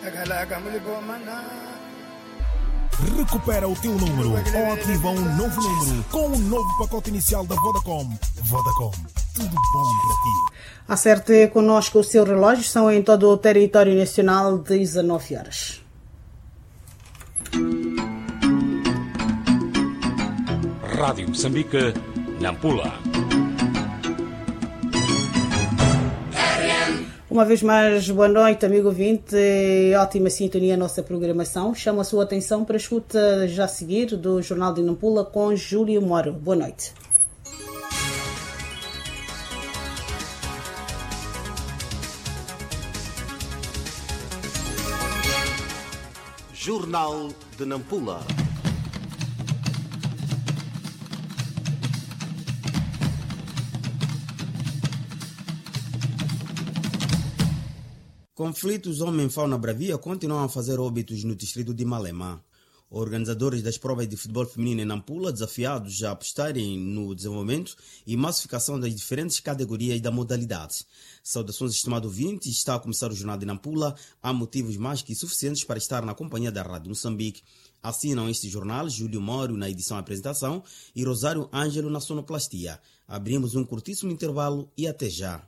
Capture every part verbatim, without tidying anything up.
Recupera o teu número ou ativa um novo número com o novo pacote inicial da Vodacom. Vodacom, tudo bom para ti. Acerte connosco o seu relógio, são em todo o território nacional dezenove horas. Rádio Moçambique, Nampula. Uma vez mais, boa noite, amigo ouvinte. Ótima sintonia a nossa programação. Chamo a sua atenção para a escuta já a seguir do Jornal de Nampula com Júlio Moro. Boa noite. Jornal de Nampula. Conflitos homem-fauna bravia continuam a fazer óbitos no distrito de Malema. Organizadores das provas de futebol feminino em Nampula, desafiados a apostarem no desenvolvimento e massificação das diferentes categorias da modalidade. Saudações, estimado ouvinte, está a começar o Jornal de Nampula. Há motivos mais que suficientes para estar na companhia da Rádio Moçambique. Assinam este jornal Júlio Moro na edição e apresentação e Rosário Ângelo na sonoplastia. Abrimos um curtíssimo intervalo e até já.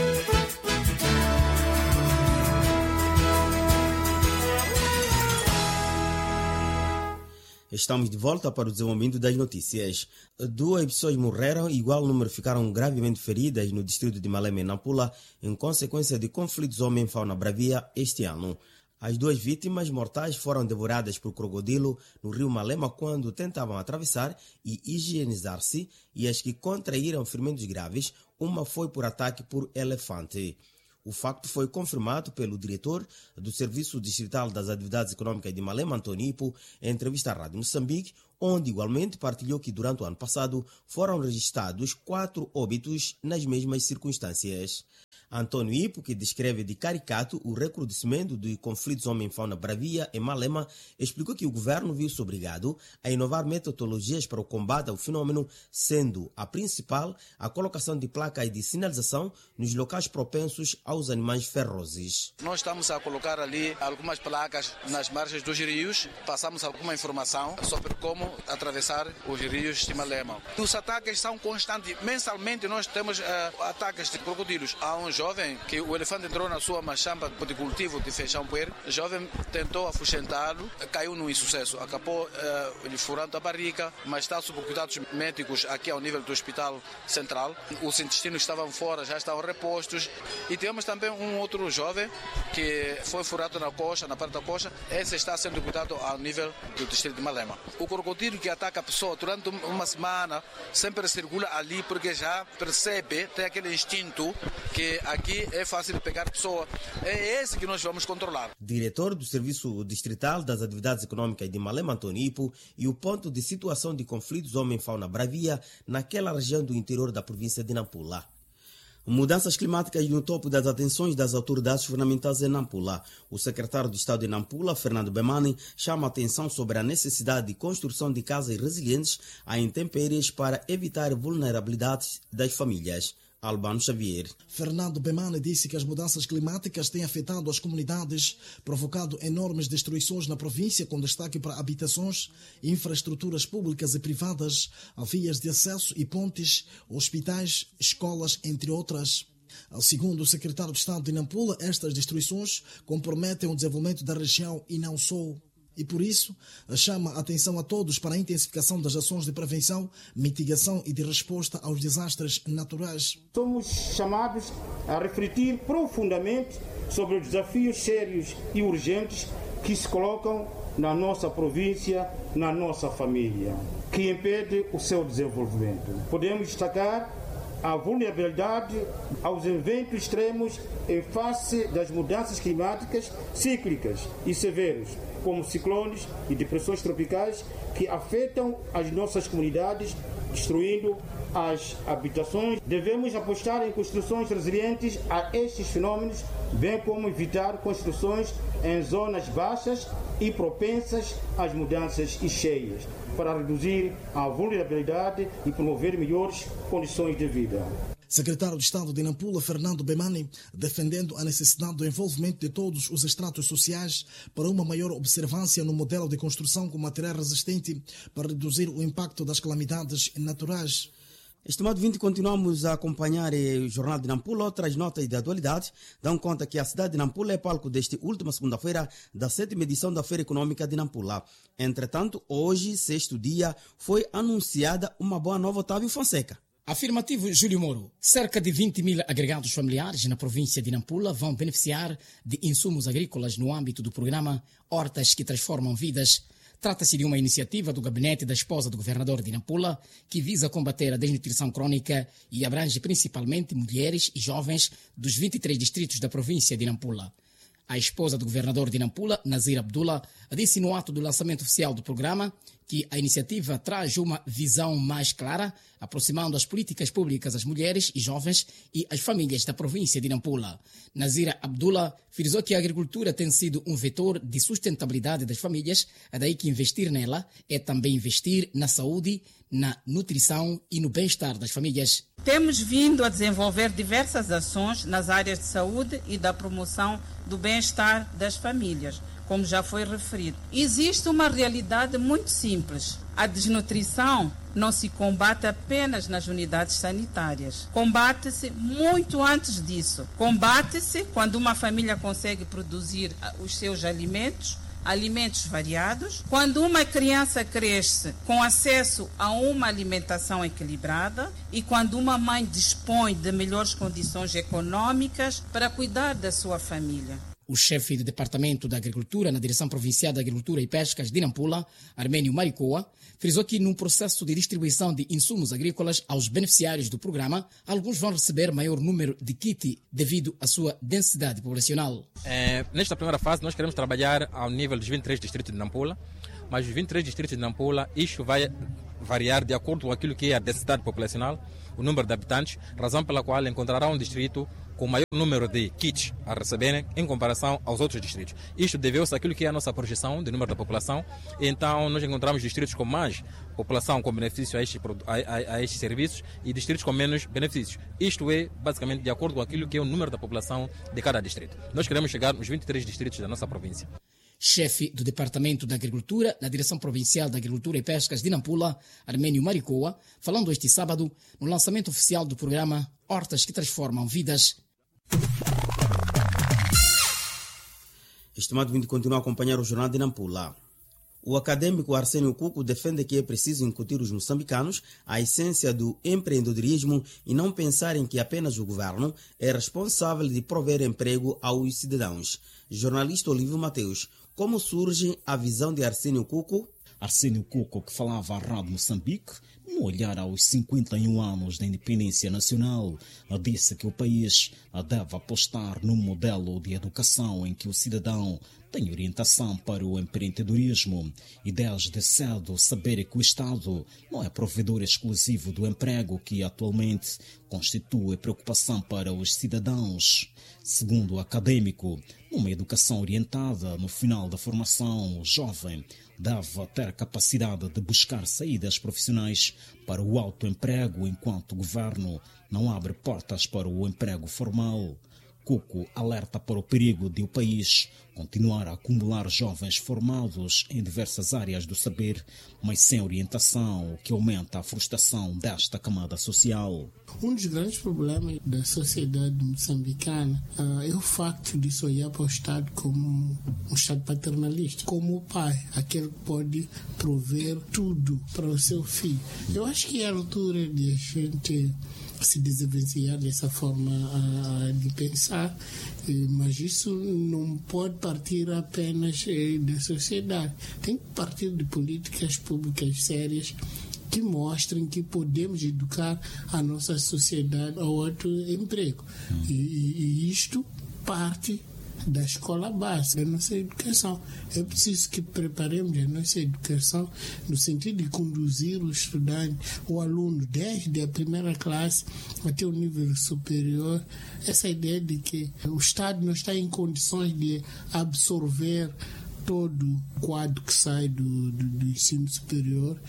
Estamos de volta para o desenvolvimento das notícias. Duas pessoas morreram e igual número ficaram gravemente feridas no distrito de Malema e Nampula em consequência de conflitos homem-fauna bravia este ano. As duas vítimas mortais foram devoradas por crocodilo no rio Malema quando tentavam atravessar e higienizar-se, e as que contraíram ferimentos graves, uma foi por ataque por elefante. O facto foi confirmado pelo diretor do Serviço Distrital das Atividades Econômicas de Malema, Antônio Ipo, em entrevista à Rádio Moçambique, onde igualmente partilhou que durante o ano passado foram registrados quatro óbitos nas mesmas circunstâncias. Antônio Ipo, que descreve de caricato o recrudescimento de conflitos homem-fauna bravia em Malema, explicou que o governo viu-se obrigado a inovar metodologias para o combate ao fenômeno, sendo a principal a colocação de placas de sinalização nos locais propensos aos animais ferozes. Nós estamos a colocar ali algumas placas nas margens dos rios, passamos alguma informação sobre como atravessar os rios de Malema. Os ataques são constantes. Mensalmente nós temos uh, ataques de crocodilos. Há um jovem que o elefante entrou na sua machamba de cultivo de feijão puer. O jovem tentou afugentá-lo, caiu num insucesso. Acabou uh, ele furando a barriga, mas está sob cuidados médicos aqui ao nível do Hospital Central. Os intestinos estavam fora, já estavam repostos. E temos também um outro jovem que foi furado na coxa, na parte da coxa. Esse está sendo cuidado ao nível do distrito de Malema. O crocodilo que ataca a pessoa durante uma semana sempre circula ali porque já percebe, tem aquele instinto que aqui é fácil de pegar a pessoa. É esse que nós vamos controlar. Diretor do Serviço Distrital das Atividades Econômicas de Malema, Antônio Ipo, e o ponto de situação de conflitos homem-fauna bravia naquela região do interior da província de Nampula. Mudanças climáticas no topo das atenções das autoridades governamentais em Nampula. O secretário de Estado de Nampula, Fernando Bemani, chama a atenção sobre a necessidade de construção de casas resilientes a intempéries para evitar vulnerabilidades das famílias. Albano Xavier. Fernando Bemani disse que as mudanças climáticas têm afetado as comunidades, provocado enormes destruições na província, com destaque para habitações, infraestruturas públicas e privadas, vias de acesso e pontes, hospitais, escolas, entre outras. Segundo o secretário de Estado de Nampula, estas destruições comprometem o desenvolvimento da região e não só. E por isso, chama a atenção a todos para a intensificação das ações de prevenção, mitigação e de resposta aos desastres naturais. Somos chamados a refletir profundamente sobre os desafios sérios e urgentes que se colocam na nossa província, na nossa família, que impede o seu desenvolvimento. Podemos destacar a vulnerabilidade aos eventos extremos em face das mudanças climáticas cíclicas e severas, como ciclones e depressões tropicais que afetam as nossas comunidades, destruindo as habitações. Devemos apostar em construções resilientes a estes fenômenos, bem como evitar construções em zonas baixas e propensas às mudanças e cheias, para reduzir a vulnerabilidade e promover melhores condições de vida. Secretário de Estado de Nampula, Fernando Bemani, defendendo a necessidade do envolvimento de todos os estratos sociais para uma maior observância no modelo de construção com material resistente para reduzir o impacto das calamidades naturais. Estimado vinte, continuamos a acompanhar o Jornal de Nampula. Outras notas de atualidade dão conta que a cidade de Nampula é palco desta última segunda-feira da sétima edição da Feira Econômica de Nampula. Entretanto, hoje, sexto dia, foi anunciada uma boa nova Otávio Fonseca. Afirmativo Júlio Moro. Cerca de vinte mil agregados familiares na província de Nampula vão beneficiar de insumos agrícolas no âmbito do programa Hortas que Transformam Vidas. Trata-se de uma iniciativa do gabinete da esposa do governador de Nampula que visa combater a desnutrição crônica e abrange principalmente mulheres e jovens dos vinte e três distritos da província de Nampula. A esposa do governador de Nampula, Nazir Abdullah, disse no ato do lançamento oficial do programa que a iniciativa traz uma visão mais clara, aproximando as políticas públicas às mulheres e jovens e às famílias da província de Nampula. Nazir Abdullah frisou que a agricultura tem sido um vetor de sustentabilidade das famílias, é daí que investir nela é também investir na saúde, na nutrição e no bem-estar das famílias. Temos vindo a desenvolver diversas ações nas áreas de saúde e da promoção do bem-estar das famílias, como já foi referido. Existe uma realidade muito simples. A desnutrição não se combate apenas nas unidades sanitárias. Combate-se muito antes disso. Combate-se quando uma família consegue produzir os seus alimentos, alimentos variados, quando uma criança cresce com acesso a uma alimentação equilibrada e quando uma mãe dispõe de melhores condições econômicas para cuidar da sua família. O chefe do Departamento da Agricultura na Direção Provincial da Agricultura e Pescas de Nampula, Armênio Maricoa, frisou que no processo de distribuição de insumos agrícolas aos beneficiários do programa, alguns vão receber maior número de kit devido à sua densidade populacional. É, nesta primeira fase nós queremos trabalhar ao nível dos vinte e três distritos de Nampula, mas os vinte e três distritos de Nampula, isto vai variar de acordo com aquilo que é a densidade populacional, o número de habitantes, razão pela qual encontrará um distrito com maior número de kits a receberem em comparação aos outros distritos. Isto deveu-se àquilo que é a nossa projeção de número da população, então nós encontramos distritos com mais população com benefício a estes, a, a, a estes serviços e distritos com menos benefícios. Isto é basicamente de acordo com aquilo que é o número da população de cada distrito. Nós queremos chegar nos vinte e três distritos da nossa província. Chefe do Departamento da Agricultura na Direção Provincial da Agricultura e Pescas de Nampula, Armênio Maricoa, falando este sábado no lançamento oficial do programa Hortas que Transformam Vidas. Estimado vinte, continua a acompanhar o Jornal de Nampula. O acadêmico Arsénio Cuco defende que é preciso incutir os moçambicanos a essência do empreendedorismo e não pensarem que apenas o governo é responsável de prover emprego aos cidadãos. Jornalista Olívio Mateus, como surge a visão de Arsénio Cuco? Arsénio Cuco, que falava à Rádio Moçambique, no olhar aos cinquenta e um anos da independência nacional, disse que o país deve apostar num modelo de educação em que o cidadão tem orientação para o empreendedorismo e desde cedo saber que o Estado não é provedor exclusivo do emprego que atualmente constitui preocupação para os cidadãos. Segundo o acadêmico, uma educação orientada no final da formação, o jovem deve ter capacidade de buscar saídas profissionais para o autoemprego enquanto o governo não abre portas para o emprego formal. Cuco alerta para o perigo de o país continuar a acumular jovens formados em diversas áreas do saber, mas sem orientação, o que aumenta a frustração desta camada social. Um dos grandes problemas da sociedade moçambicana uh, é o facto de se olhar para o Estado como um Estado paternalista, como o pai, aquele que pode prover tudo para o seu filho. Eu acho que é a altura de a gente se desenvencilhar dessa forma uh, de pensar, uh, mas isso não pode partir apenas uh, da sociedade. Tem que partir de políticas públicas sérias que mostrem que podemos educar a nossa sociedade ao autoemprego. Hum. E, e isto parte da escola básica, da nossa educação. É preciso que preparemos a nossa educação no sentido de conduzir o estudante, o aluno, desde a primeira classe até o nível superior. Essa ideia de que o Estado não está em condições de absorver todo o quadro que sai do, do, do ensino superior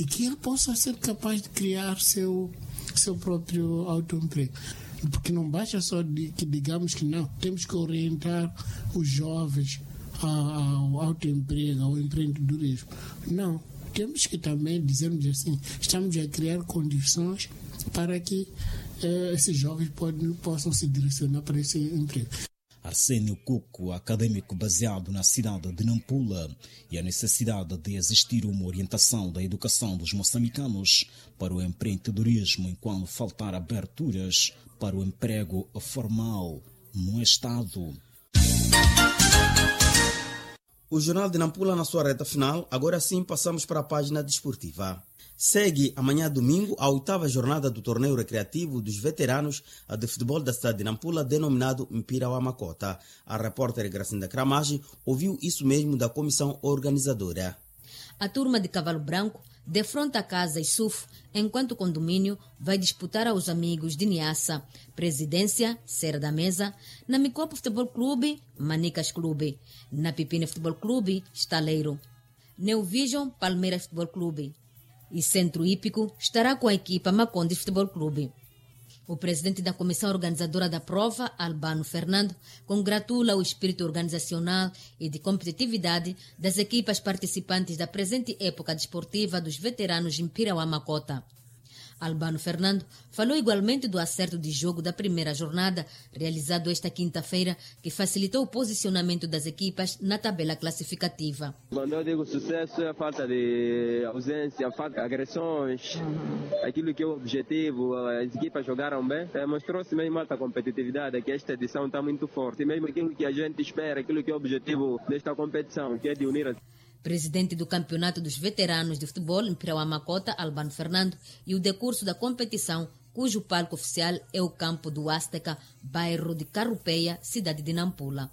e que ele possa ser capaz de criar seu, seu próprio autoemprego. Porque não basta só de, que digamos que não, temos que orientar os jovens ao autoemprego, ao empreendedorismo. Não, temos que também dizermos assim, estamos a criar condições para que eh, esses jovens podem, possam se direcionar para esse emprego. Arsénio Cuco, acadêmico baseado na cidade de Nampula, e a necessidade de existir uma orientação da educação dos moçambicanos para o empreendedorismo enquanto faltar aberturas para o emprego formal no Estado. O Jornal de Nampula na sua reta final. Agora sim passamos para a página desportiva. Segue amanhã domingo a oitava jornada do torneio recreativo dos veteranos de futebol da cidade de Nampula, denominado Mpira wa Makota. A repórter Gracinda Cramaji ouviu isso mesmo da comissão organizadora. A turma de Cavalo Branco defronta a Casa e Suf, enquanto o condomínio vai disputar aos amigos de Niassa, Presidência, Serra da Mesa, na Micopo Futebol Clube, Manicas Clube, na Pipina Futebol Clube, Estaleiro, New Vision, Palmeiras Futebol Clube, e Centro Hípico estará com a equipa Macondes Futebol Clube. O presidente da comissão organizadora da prova, Albano Fernando, congratula o espírito organizacional e de competitividade das equipas participantes da presente época desportiva dos veteranos de Mpira wa Makota. Albano Fernando falou igualmente do acerto de jogo da primeira jornada, realizado esta quinta-feira, que facilitou o posicionamento das equipas na tabela classificativa. Quando eu digo sucesso, é a falta de ausência, a falta de agressões, uhum. Aquilo que é o objetivo, as equipas jogaram bem, mostrou-se mesmo alta competitividade, que esta edição está muito forte, e mesmo aquilo que a gente espera, aquilo que é o objetivo desta competição, que é de unir as... Presidente do Campeonato dos Veteranos de Futebol, Mpira wa Makota, Albano Fernando, e o decurso da competição, cujo palco oficial é o campo do Azteca, bairro de Carrupeia, cidade de Nampula.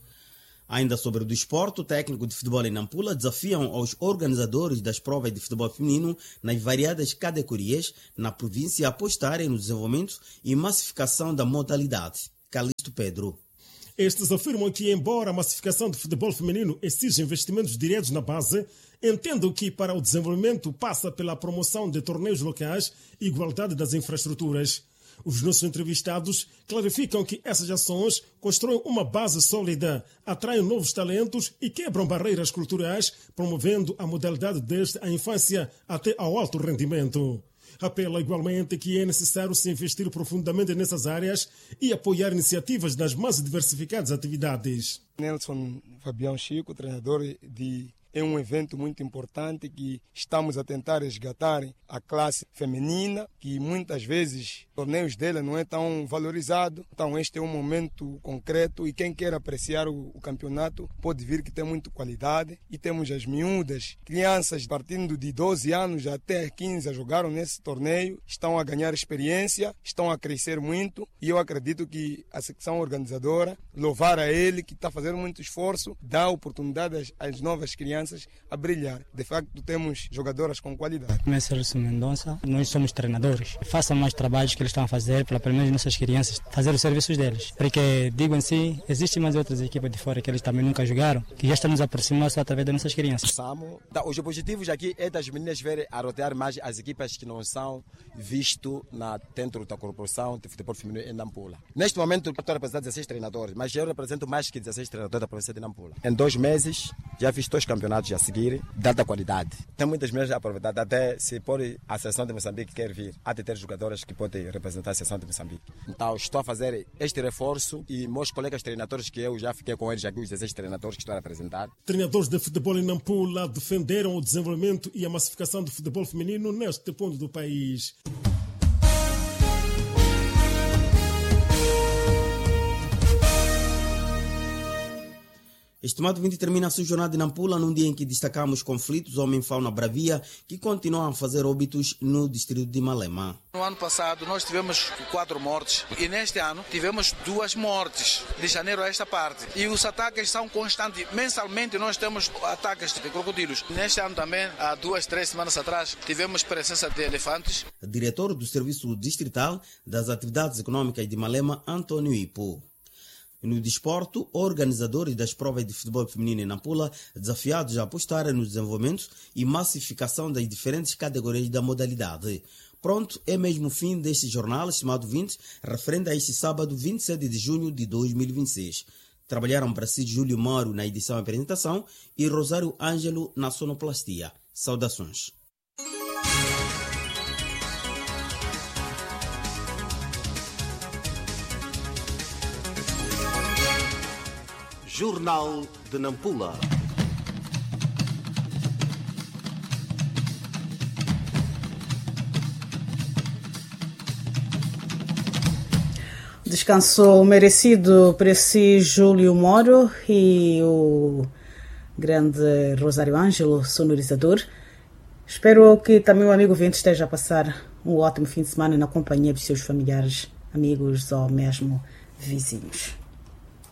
Ainda sobre o desporto, o técnico de futebol em Nampula desafiam aos organizadores das provas de futebol feminino nas variadas categorias na província a apostarem no desenvolvimento e massificação da modalidade. Calixto Pedro. Estes afirmam que, embora a massificação do futebol feminino exija investimentos diretos na base, entendem que para o desenvolvimento passa pela promoção de torneios locais e igualdade das infraestruturas. Os nossos entrevistados clarificam que essas ações constroem uma base sólida, atraem novos talentos e quebram barreiras culturais, promovendo a modalidade desde a infância até ao alto rendimento. Apela igualmente que é necessário se investir profundamente nessas áreas e apoiar iniciativas nas mais diversificadas atividades. Nelson Fabião Chico, treinador de... É um evento muito importante que estamos a tentar resgatar a classe feminina, que muitas vezes os torneios dela não é tão valorizado. Então este é um momento concreto e quem quer apreciar o, o campeonato pode vir que tem muita qualidade. E temos as miúdas, crianças partindo de doze anos até quinze jogaram nesse torneio, estão a ganhar experiência, estão a crescer muito e eu acredito que a secção organizadora, louvar a ele que está fazendo muito esforço, dá oportunidade às, às novas crianças a brilhar. De facto, temos jogadoras com qualidade. Meu Celso Mendonça, nós somos treinadores. Façam mais trabalhos que eles estão a fazer para pelo menos nossas crianças fazer os serviços deles. Porque, digo assim, existem mais outras equipas de fora que eles também nunca jogaram, que já estamos a aproximar só através das nossas crianças. Os objetivos aqui é das meninas verem a rotear mais as equipas que não são vistas dentro da corporação de futebol feminino em Nampula. Neste momento, estou a representar dezesseis treinadores, mas eu represento mais que dezesseis treinadores da província de Nampula. Em dois meses, já fiz dois campeonatos a seguir, dada qualidade. Tem muitas meninas aproveitadas, até se pode a seleção de Moçambique quer vir, há de ter jogadoras que podem representar a seleção de Moçambique. Então estou a fazer este reforço e meus colegas treinadores que eu já fiquei com eles aqui, os dezesseis treinadores que estou a representar. Treinadores de futebol em Nampula defenderam o desenvolvimento e a massificação do futebol feminino neste ponto do país. Estimado ouvinte, termina-se o Jornal de Nampula num dia em que destacamos conflitos homem-fauna bravia que continuam a fazer óbitos no distrito de Malema. No ano passado nós tivemos quatro mortes e neste ano tivemos duas mortes, de janeiro a esta parte. E os ataques são constantes. Mensalmente nós temos ataques de crocodilos. Neste ano também, há duas, três semanas atrás, tivemos presença de elefantes. Diretor do Serviço Distrital das Atividades Econômicas de Malema, Antônio Ipo. No desporto, organizadores das provas de futebol feminino em Nampula desafiados a apostar no desenvolvimento e massificação das diferentes categorias da modalidade. Pronto, é mesmo o fim deste jornal, estimado vinte, referente a este sábado, vinte e sete de junho de dois mil e vinte e seis. Trabalharam para si Júlio Moro na edição e apresentação e Rosário Ângelo na sonoplastia. Saudações. Jornal de Nampula. Descanso merecido para si, Júlio Moro, e o grande Rosário Ângelo, sonorizador. Espero que também o amigo ouvinte esteja a passar um ótimo fim de semana na companhia dos seus familiares, amigos ou mesmo vizinhos.